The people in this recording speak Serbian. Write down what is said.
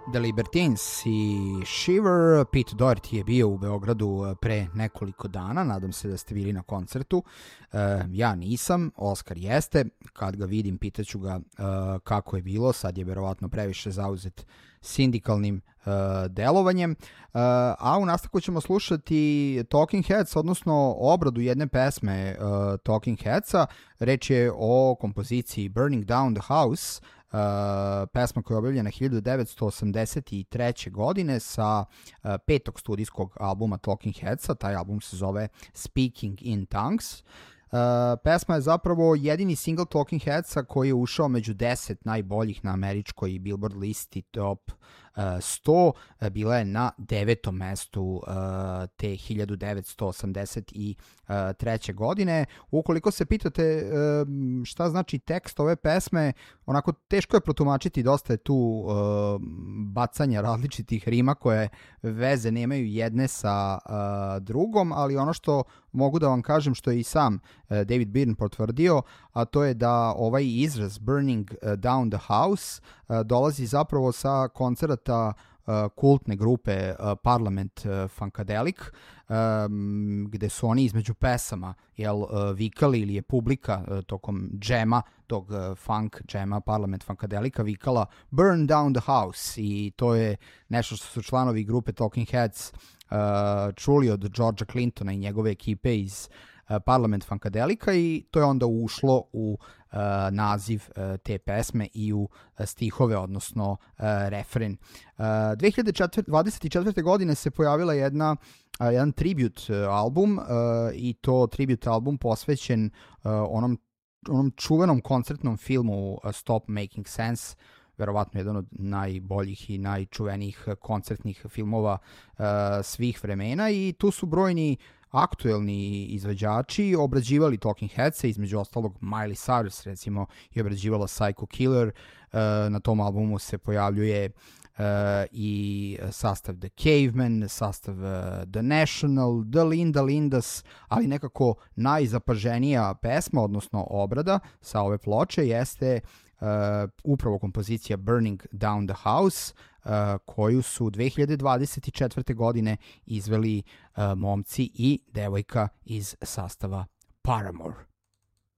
The Libertines i Shiver. Pete Doherty je bio u Beogradu pre nekoliko dana, nadam se da ste bili na koncertu. Ja nisam, Oskar jeste, kad ga vidim pitaću ga kako je bilo, sad je verovatno previše zauzet sindikalnim delovanjem, a u nastavku ćemo slušati Talking Heads, odnosno obradu jedne pesme Talking Headsa. Reč je o kompoziciji Burning Down the House, pesma koja je objavljena 1983. godine sa petog studijskog albuma Talking Headsa. Taj album se zove Speaking in Tongues. Pesma je zapravo jedini single Talking Headsa koji je ušao među 10 najboljih na američkoj Billboard listi Top 100. Bila je na 9. mestu te 1983. godine. Ukoliko se pitate šta znači tekst ove pesme, onako teško je protumačiti, dosta je tu bacanja različitih rima koje veze nemaju jedne sa drugom, ali ono što mogu da vam kažem, što je i sam David Byrne potvrdio, a to je da ovaj izraz Burning Down the House dolazi zapravo sa koncerata kultne grupe Parliament Funkadelic, gde su oni između pesama vikali, ili je publika tokom džema, tog funk džema Parliament Funkadelica vikala Burn Down the House, i to je nešto što su članovi grupe Talking Heads čuli od Georgea Clintona i njegove ekipe iz Parliament Funkadelica, i to je onda ušlo u naziv te pesme i u stihove, odnosno refren. 2024. godine se pojavila jedan tribute album, i to tribute album posvećen onom čuvenom koncertnom filmu Stop Making Sense, verovatno jedan od najboljih i najčuvenijih koncertnih filmova svih vremena, i tu su brojni aktuelni izvođači obrađivali Talking Headsa, između ostalog Miley Cyrus recimo je obrađivala Psycho Killer. Na tom albumu se pojavljuje i sastav The Cavemen, sastav The National, The Linda Lindas, ali nekako najzapaženija pesma, odnosno obrada sa ove ploče jeste upravo kompozicija Burning Down the House, koju su 2024. godine izveli momci i devojka iz sastava Paramore.